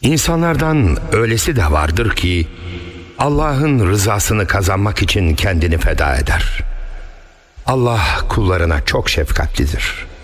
İnsanlardan öylesi de vardır ki Allah'ın rızasını kazanmak için kendini feda eder. Allah kullarına çok şefkatlidir.